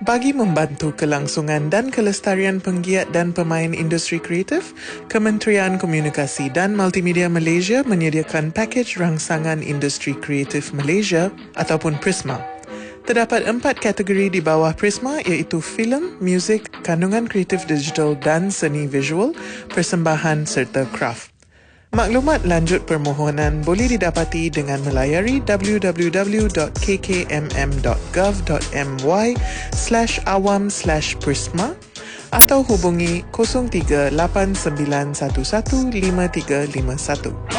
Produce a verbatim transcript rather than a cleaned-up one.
Bagi membantu kelangsungan dan kelestarian penggiat dan pemain industri kreatif, Kementerian Komunikasi dan Multimedia Malaysia menyediakan pakej rangsangan industri kreatif Malaysia ataupun Prisma. Terdapat empat kategori di bawah Prisma iaitu filem, muzik, kandungan kreatif digital dan seni visual, persembahan serta kraft. Maklumat lanjut permohonan boleh didapati dengan melayari w w w dot k k m m dot gov dot my slash awam slash prisma atau hubungi kosong tiga lapan sembilan satu satu lima tiga lima satu.